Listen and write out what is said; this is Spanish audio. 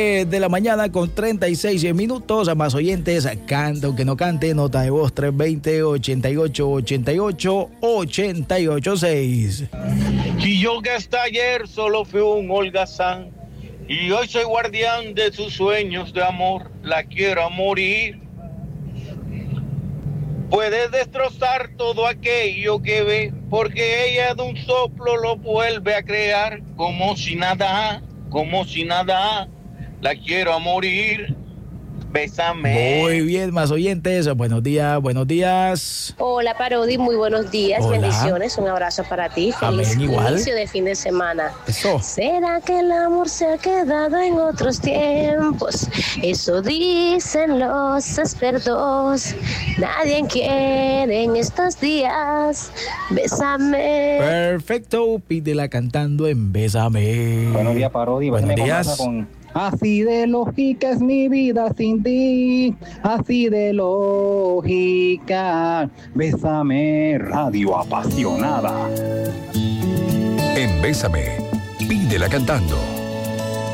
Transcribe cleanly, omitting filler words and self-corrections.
de la mañana con 36 minutos. A más oyentes, canta aunque no cante, nota de voz 320-88-88-886. Y yo que hasta ayer solo fui un holgazán y hoy soy guardián de sus sueños de amor, la quiero a morir. Puede destrozar todo aquello que ve, porque ella de un soplo lo vuelve a crear, como si nada, la quiero a morir. Bésame. Muy bien, más oyentes. Buenos días. Hola, Parodi, muy buenos días. Hola. Bendiciones, un abrazo para ti. Feliz Amén, igual. inicio de fin de semana. Eso. ¿Será que el amor se ha quedado en otros tiempos? Eso dicen los expertos. Nadie quiere en estos días. Bésame. Perfecto, pídela cantando en Bésame. Buenos días, Parodi. Buenos días. Así de lógica es mi vida sin ti, así de lógica. Bésame, radio apasionada. En Bésame, pídela cantando.